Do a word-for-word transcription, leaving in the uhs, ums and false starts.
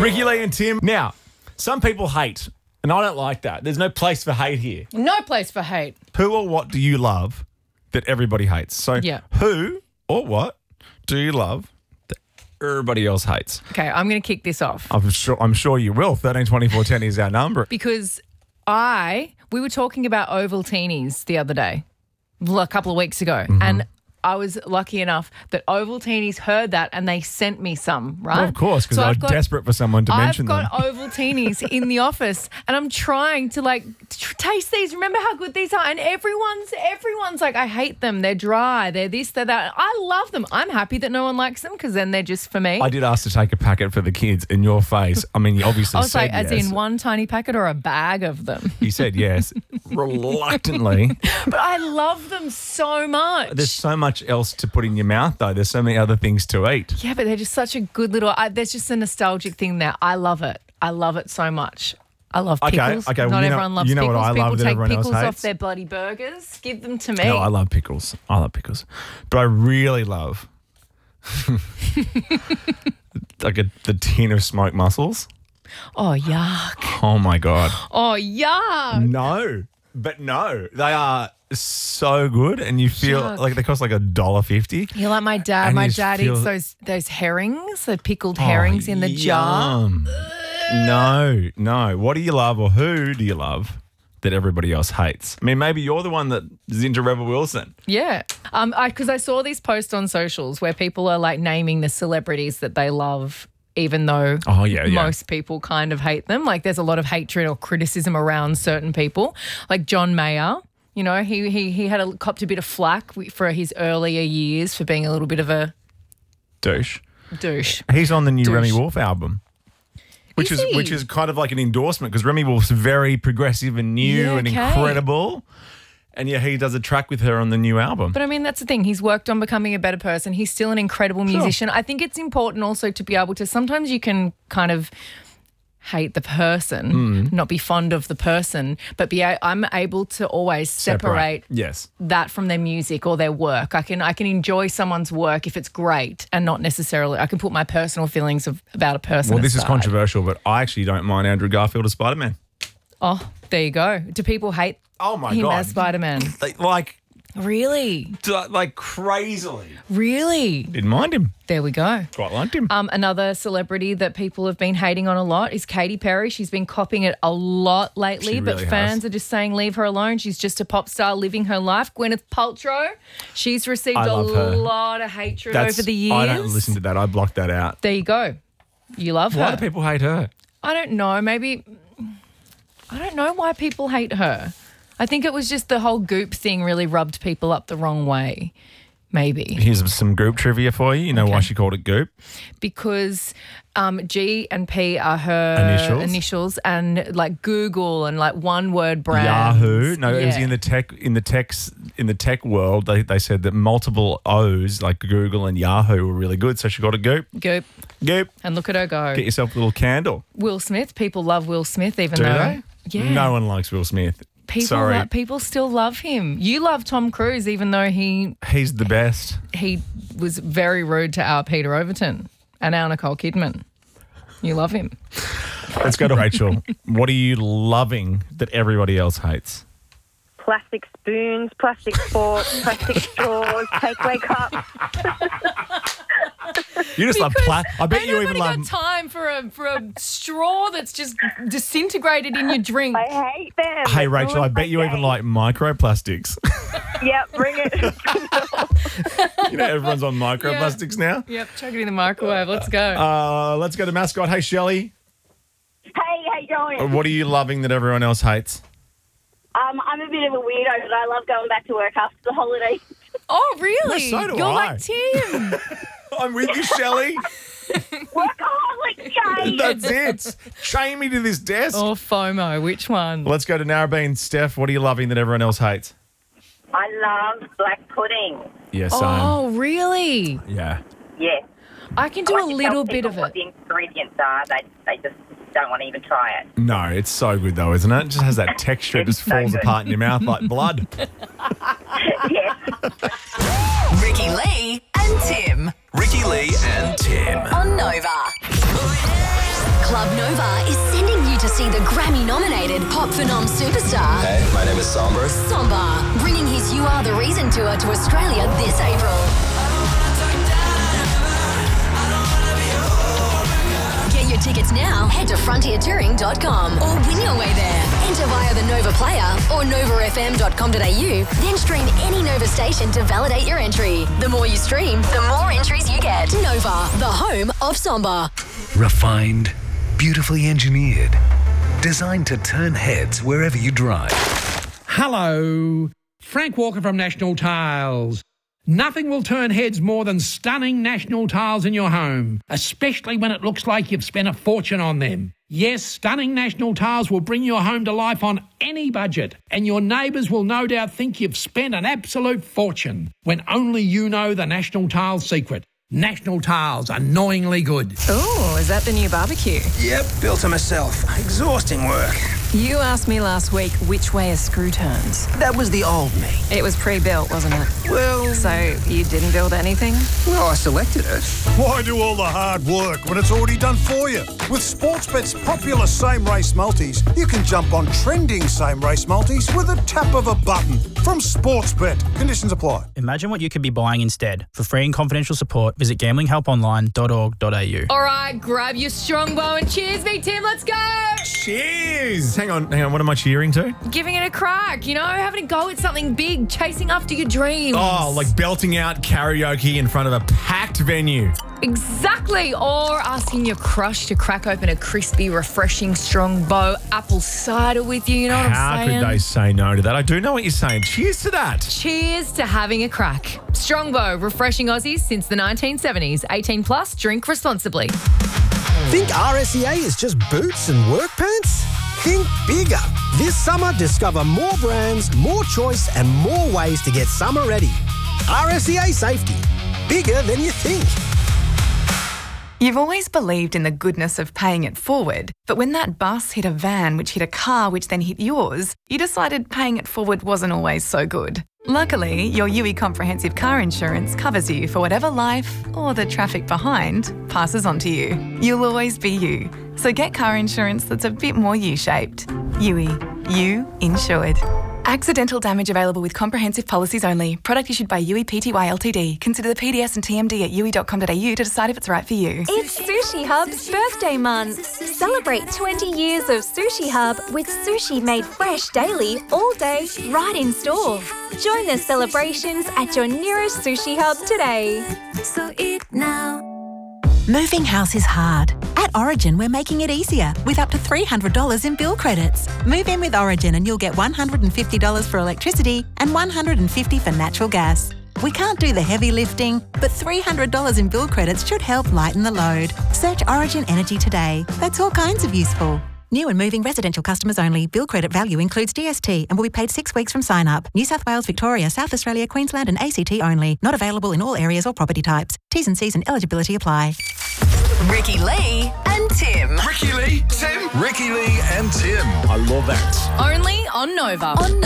Ricky Lee and Tim. Now, some people hate, and I don't like that. There's no place for hate here. No place for hate. Who or what do you love that everybody hates? So Yeah. who or what do you love that everybody else hates? Okay, I'm going to kick this off I'm sure, I'm sure you will. thirteen twenty-four ten is our number. because I, we were talking about Ovaltinis the other day, well, a couple of weeks ago, Mm-hmm. and I was lucky enough that Ovaltinis heard that and they sent me some, right? Well, of course, because So I'm I've got- desperate for someone to mention I've them. got Ovaltinis in the office and I'm trying to like tr- taste these. Remember how good these are? And everyone's everyone's like, I hate them. They're dry. They're this, they're that. I love them. I'm happy that no one likes them because then they're just for me. I did ask to take a packet for the kids in your face. I mean, you obviously I was said like, as yes. in one tiny packet or a bag of them. You said yes, reluctantly. But I love them so much. There's so much else to put in your mouth, though. There's so many other things to eat. Yeah, but they're just such a good little. I, there's just a nostalgic thing there. I love it. I love it so much. I love Okay, pickles. okay, well, Not you know- everyone loves you know what pickles. I People love that take everyone else pickles off hates? their bloody burgers. Give them to me. No, I love pickles. I love pickles. But I really love like a, the tin of smoked mussels. oh yuck! Oh, my God. Oh yuck! No, but no. They are so good, and you feel Yuck. like they cost like a dollar fifty. You're like my dad. And My you just dad feel- eats those those herrings, the pickled herrings in the jar. Yum. No, no. What do you love, or who do you love that everybody else hates? I mean, maybe you're the one that is into Rebel Wilson. Yeah. Um, I because I saw these posts on socials where people are like naming the celebrities that they love, even though Oh, yeah, yeah. most people kind of hate them. Like there's a lot of hatred or criticism around certain people, like John Mayer. You know, he he he had a copped a bit of flack for his earlier years for being a little bit of a Douche. douche. He's on the new Douche. Remy Wolf album. Which Is is, he? which is kind of like an endorsement because Remy Wolf's very progressive and new Yeah, and okay. incredible. And yeah, he does a track with her on the new album. But I mean, that's the thing. He's worked on becoming a better person. He's still an incredible musician. I think it's important also to be able to, sometimes you can kind of hate the person, Mm. not be fond of the person, but be a- I'm able to always separate, Yes. that from their music or their work. I can I can enjoy someone's work if it's great and not necessarily, I can put my personal feelings of, about a person Well, this is aside. controversial, but I actually don't mind Andrew Garfield as Spider-Man. Oh, there you go. Do people hate Oh, my him God. as Spider-Man? Like, like, Really? like crazily. Really? Didn't mind him. There we go. Quite liked him. Um, another celebrity that people have been hating on a lot is Katy Perry. She's been copying it a lot lately, She but really fans has. are just saying leave her alone. She's just a pop star living her life. Gwyneth Paltrow, she's received I a love her. lot of hatred That's, over the years. I don't listen to that. I blocked that out. There you go. You love Why her. do people hate her? I don't know. Maybe I don't know why people hate her. I think it was just the whole Goop thing really rubbed people up the wrong way. Maybe. Here's some Goop trivia for you. You know why she called it Goop? Because um, G and P are her Initials? initials and like Google and like one word brands. Yahoo. No, it was Yeah. in the tech in the techs in the tech world. They they said that multiple O's like Google and Yahoo were really good, so she got a Goop. Goop. Goop. And look at her go. Get yourself a little candle. Will Smith. People love Will Smith even Do though. they? Yeah. No one likes Will Smith. People, Sorry. lo- people still love him. You love Tom Cruise even though he He's the best. he was very rude to our Peter Overton and our Nicole Kidman. You love him. Let's go to Rachel. What are you loving that everybody else hates? Plastic spoons, plastic forks, plastic straws, takeaway cups. You just love pla- I bet Ain't you even nobody love. got time for a for a straw that's just disintegrated in your drink. I hate them. Hey It Rachel, I ruins bet my you even day. like microplastics. Yep, bring it. You know everyone's on microplastics now. Yep, chuck it in the microwave. Let's go. Uh, let's go to mascot. Hey Shelley, Hey, how you going? what are you loving that everyone else hates? Um, I'm a bit of a weirdo, but I love going back to work after the holidays. oh, really? No, so do You're I. like Tim. I'm with you, Shelley. Workaholic, Jay! That's it. Chain me to this desk. or FOMO. Which one? Let's go to Narrabeen. Steph, what are you loving that everyone else hates? I love black pudding. Yes, um, Oh, really? yeah. Yeah. I can do I a like to little tell bit people of what it. the ingredients are. They, they just don't want to even try it. No, it's so good though, isn't it? It just has that texture. It just It's so falls good. apart in your mouth like blood. Yes. Ricky Lee and Tim Ricky Lee and Tim. on Nova. Club Nova is sending you to see the Grammy-nominated pop phenom superstar Hey, my name is Somber. Somba, bringing his You Are The Reason tour to Australia this April. Get your tickets now. Head to frontier touring dot com or win your way there. Enter via the Nova player or nova f m dot com dot a u. Then stream any Nova station to validate your entry. The more you stream, the more entries you get. Nova, the home of Somba. Refined, beautifully engineered, designed to turn heads wherever you drive. Hello, Frank Walker from National Tiles. Nothing will turn heads more than stunning National Tiles in your home, especially when it looks like you've spent a fortune on them. Yes, stunning National Tiles will bring your home to life on any budget, and your neighbours will no doubt think you've spent an absolute fortune, when only you know the National Tiles secret. National Tiles, annoyingly good. Oh, is that the new barbecue? Yep, built it myself. Exhausting work. You asked me last week which way a screw turns. That was the old me. It was pre-built, wasn't it? Well... So you didn't build anything? Well, I selected it. Why do all the hard work when it's already done for you? With Sportsbet's popular same-race multis, you can jump on trending same-race multis with a tap of a button. From Sportsbet. Conditions apply. Imagine what you could be buying instead. For free and confidential support, visit gambling help online dot org dot a u. All right, grab your strongbow and cheers me, Tim. Let's go. Cheers. Hang on, hang on. What am I cheering to? Giving it a crack, you know, having a go at something big, chasing after your dreams. Oh, like belting out karaoke in front of a packed venue. Exactly. Or asking your crush to crack open a crispy, refreshing Strongbow apple cider with you. You know what How I'm saying? could they say no to that? I do know what you're saying. Cheers to that. Cheers to having a crack. Strongbow, refreshing Aussies since the nineteen seventies. eighteen plus, drink responsibly. Think R S E A is just boots and work pants? Think bigger. This summer, discover more brands, more choice, and more ways to get summer ready. R S E A Safety. Bigger than you think. You've always believed in the goodness of paying it forward, but when that bus hit a van which hit a car which then hit yours, you decided paying it forward wasn't always so good. Luckily, your U I Comprehensive Car Insurance covers you for whatever life, or the traffic behind, passes on to you. You'll always be you. So get car insurance that's a bit more U-shaped. U I. You insured. Accidental damage available with comprehensive policies only. Product issued by U I Pty Ltd. Consider the P D S and T M D at u i dot com dot a u to decide if it's right for you. It's Sushi Hub's birthday month. Celebrate twenty years of Sushi Hub with sushi made fresh daily, all day, right in store. Join the celebrations at your nearest Sushi Hub today. So eat now. Moving house is hard. At Origin, we're making it easier with up to three hundred dollars in bill credits. Move in with Origin and you'll get one hundred fifty dollars for electricity and one hundred fifty dollars for natural gas. We can't do the heavy lifting, but three hundred dollars in bill credits should help lighten the load. Search Origin Energy today. That's all kinds of useful. New and moving residential customers only. Bill credit value includes D S T and will be paid six weeks from sign up. New South Wales, Victoria, South Australia, Queensland and A C T only. Not available in all areas or property types. T's and C's and eligibility apply. Ricky Lee and Tim. Ricky Lee, Tim. Ricky Lee and Tim. I love that. Only on Nova. On